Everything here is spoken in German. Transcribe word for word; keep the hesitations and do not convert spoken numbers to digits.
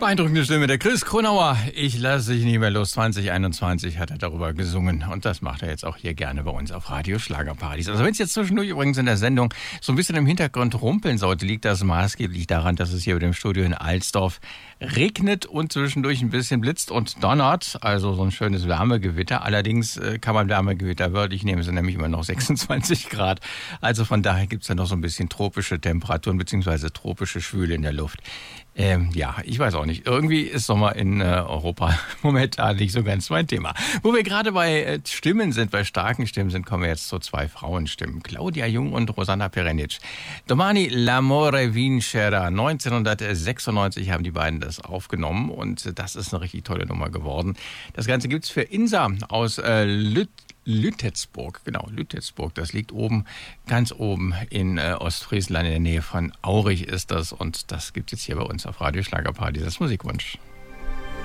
Beeindruckende Stimme, der Chris Kronauer. Ich lasse dich nie mehr los. zwanzig einundzwanzig hat er darüber gesungen. Und das macht er jetzt auch hier gerne bei uns auf Radio Schlagerpartys. Also wenn es jetzt zwischendurch übrigens in der Sendung so ein bisschen im Hintergrund rumpeln sollte, liegt das maßgeblich daran, dass es hier über dem Studio in Alsdorf regnet und zwischendurch ein bisschen blitzt und donnert. Also so ein schönes Wärmegewitter. Allerdings kann man Wärmegewitter wörtlich nehmen. Es sind nämlich immer noch sechsundzwanzig Grad. Also von daher gibt es da noch so ein bisschen tropische Temperaturen bzw. tropische Schwüle in der Luft. Ähm, ja, ich weiß auch nicht. Irgendwie ist Sommer in äh, Europa momentan nicht so ganz mein Thema. Wo wir gerade bei äh, Stimmen sind, bei starken Stimmen sind, kommen wir jetzt zu zwei Frauenstimmen. Claudia Jung und Rosanna Perenic. Domani l'amore vincera. neunzehnhundertsechsundneunzig haben die beiden das aufgenommen und das ist eine richtig tolle Nummer geworden. Das Ganze gibt's für Insa aus äh, Lütt. Lütetsburg, genau, Lütetsburg, das liegt oben, ganz oben in äh, Ostfriesland, in der Nähe von Aurich ist das und das gibt es jetzt hier bei uns auf Radio Schlagerparty, das Musikwunsch.